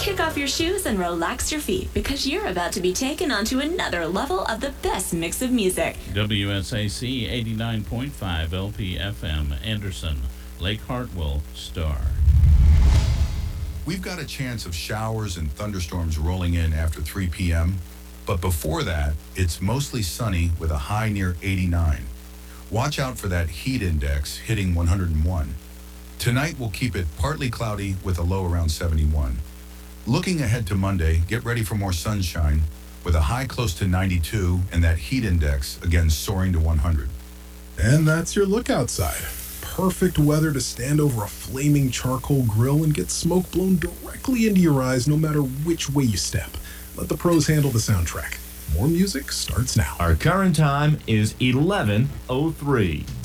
Kick off your shoes and relax your feet because you're about to be taken onto another level of the best mix of music. WSAC 89.5 LPFM, Anderson, Lake Hartwell, Star. We've got a chance of showers and thunderstorms rolling in after 3 p.m., but before that, it's mostly sunny with a high near 89. Watch out for that heat index hitting 101. Tonight, we'll keep it partly cloudy with a low around 71. Looking ahead to Monday, get ready for more sunshine with a high close to 92 and that heat index again soaring to 100. And that's your look outside. Perfect weather to stand over a flaming charcoal grill and get smoke blown directly into your eyes no matter which way you step. Let the pros handle the soundtrack. More music starts now. Our current time is 11:03.